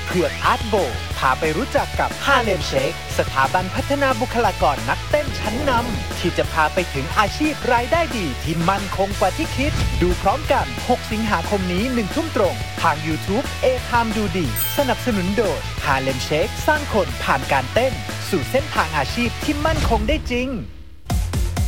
เผือกอาร์ตโบพาไปรู้จักกับฮาเลมเชคสถาบันพัฒนาบุคลากรนักเต้นชั้นนำที่จะพาไปถึงอาชีพรายได้ดีที่มั่นคงกว่าที่คิดดูพร้อมกัน6สิงหาคมนี้1 ทุ่มตรงทาง YouTube A-Time ดูดีสนับสนุนโดยฮาเลมเชคสร้างคนผ่านการเต้นสู่เส้นทางอาชีพที่มั่นคงได้จริง